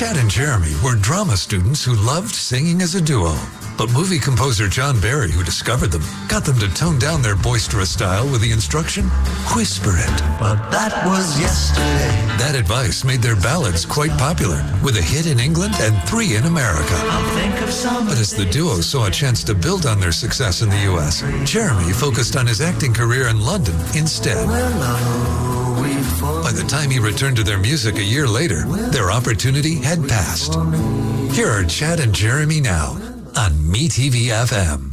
Chad and Jeremy were drama students who loved singing as a duo. But movie composer John Barry, who discovered them, got them to tone down their boisterous style with the instruction, whisper it. But that was yesterday. That advice made their ballads quite popular, with a hit in England and 3 in America. I'll think of some. But as the duo saw a chance to build on their success in the U.S., Jeremy focused on his acting career in London instead. By the time he returned to their music a year later, their opportunity had passed. Here are Chad and Jeremy now on MeTV FM.